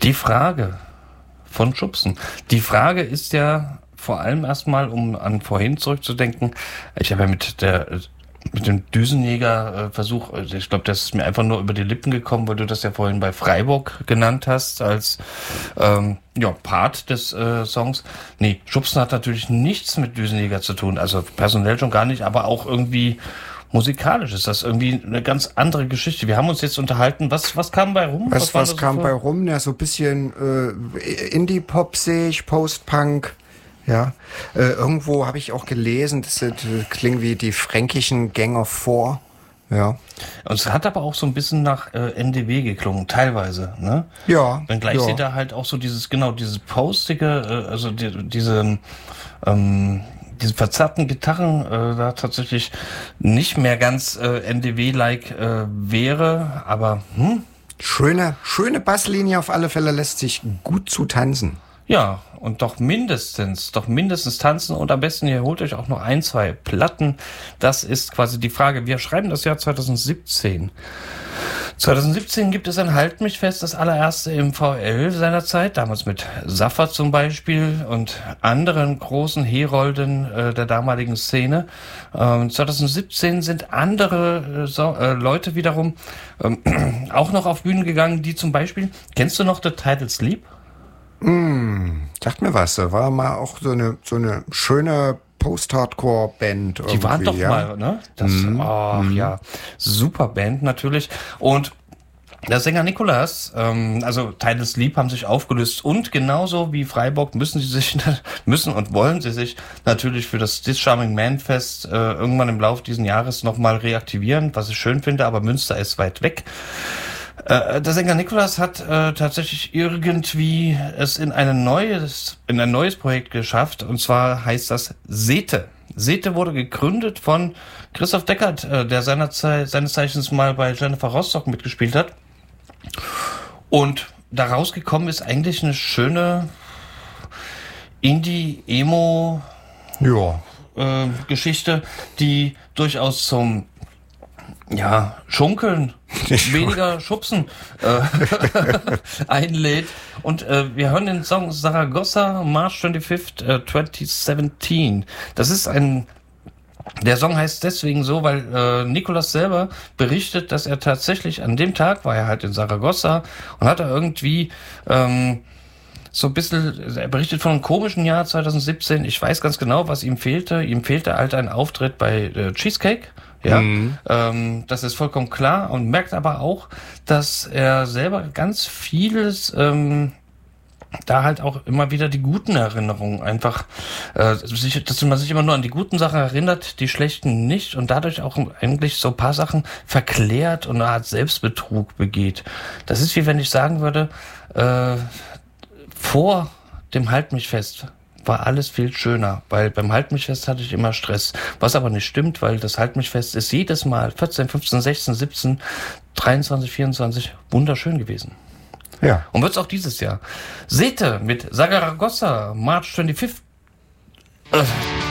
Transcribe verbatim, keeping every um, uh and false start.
Die Frage von Schubsen. Die Frage ist ja vor allem erstmal, um an vorhin zurückzudenken, ich habe ja mit der mit dem Düsenjäger-Versuch, ich glaube, das ist mir einfach nur über die Lippen gekommen, weil du das ja vorhin bei Freiburg genannt hast, als ähm, ja, Part des äh, Songs. Nee, Schubsen hat natürlich nichts mit Düsenjäger zu tun, also personell schon gar nicht, aber auch irgendwie musikalisch ist das irgendwie eine ganz andere Geschichte. Wir haben uns jetzt unterhalten, was was kam bei rum? Was, was, was kam so bei rum? Ja, so ein bisschen äh, Indie-Pop sehe ich, Post-Punk. Ja, äh, irgendwo habe ich auch gelesen, das äh, klingt wie die fränkischen Gang of Four. Ja. Und es hat aber auch so ein bisschen nach äh, N D W geklungen, teilweise, ne? Ja. Dann gleich ja. sieht da halt auch so dieses, genau, dieses postige, äh, also die, diese, ähm, diese verzerrten Gitarren äh, da tatsächlich nicht mehr ganz äh, N D W-like äh, wäre, aber hm? Schöne, schöne Basslinie auf alle Fälle, lässt sich gut zu tanzen. Ja, und doch mindestens, doch mindestens tanzen und am besten ihr holt euch auch noch ein, zwei Platten. Das ist quasi die Frage. Wir schreiben das Jahr zwanzig siebzehn. zwanzig siebzehn gibt es ein Halt mich fest, das allererste im V L seiner Zeit, damals mit Saffa zum Beispiel und anderen großen Herolden äh, der damaligen Szene. Ähm, zwanzig siebzehn sind andere äh, so, äh, Leute wiederum ähm, auch noch auf Bühnen gegangen, die zum Beispiel, kennst du noch The Title Sleep? Mm, sagt mir was, da war mal auch so eine, so eine schöne Post-Hardcore-Band. Die waren doch ja? mal, ne? Das, mm, oh, mm. ja, super Band natürlich. Und der Sänger Nikolas, ähm, also Title Sleep haben sich aufgelöst und genauso wie Freiburg müssen sie sich, müssen und wollen sie sich natürlich für das This Charming Man Fest äh, irgendwann im Laufe dieses Jahres nochmal reaktivieren, was ich schön finde, aber Münster ist weit weg. Äh, der Sänger Nikolas hat äh, tatsächlich irgendwie es in ein neues, in ein neues Projekt geschafft, und zwar heißt das Sete. Sete wurde gegründet von Christoph Deckert, äh, der seinerzeit, seines Zeichens mal bei Jennifer Rostock mitgespielt hat. Und daraus gekommen ist eigentlich eine schöne Indie-Emo ja. äh, Geschichte, die durchaus zum ja, Schunkeln, weniger Schubsen äh, einlädt. Und äh, wir hören den Song Zaragoza, March twenty-fifth, äh, twenty seventeen. Das ist ein, der Song heißt deswegen so, weil äh, Nikolas selber berichtet, dass er tatsächlich an dem Tag, war er halt in Zaragoza und hat er irgendwie ähm, so ein bisschen, er berichtet von einem komischen Jahr zwanzig siebzehn. Ich weiß ganz genau, was ihm fehlte. Ihm fehlte halt ein Auftritt bei äh, Cheesecake. Ja, mhm. ähm, das ist vollkommen klar, und merkt aber auch, dass er selber ganz vieles, ähm, da halt auch immer wieder die guten Erinnerungen einfach, äh, sich, dass man sich immer nur an die guten Sachen erinnert, die schlechten nicht, und dadurch auch eigentlich so ein paar Sachen verklärt und eine Art Selbstbetrug begeht. Das ist wie wenn ich sagen würde, äh, vor dem Halt mich fest war alles viel schöner, weil beim Halt mich fest hatte ich immer Stress. Was aber nicht stimmt, weil das Halt mich fest ist jedes Mal vierzehn, fünfzehn, sechzehn, siebzehn, dreiundzwanzig, vierundzwanzig wunderschön gewesen. Ja. Und wird's auch dieses Jahr. Sete mit Zaragoza, March twenty-fifth. Äh.